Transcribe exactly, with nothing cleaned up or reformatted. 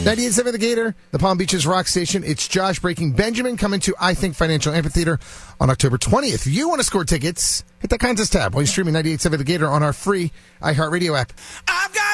ninety-eight point seven The Gator, the Palm Beaches Rock Station. It's Josh Breaking Benjamin coming to I Think Financial Amphitheater on October twentieth. If you want to score tickets, hit that contest tab while you're streaming ninety-eight point seven The Gator on our free iHeartRadio app. I've got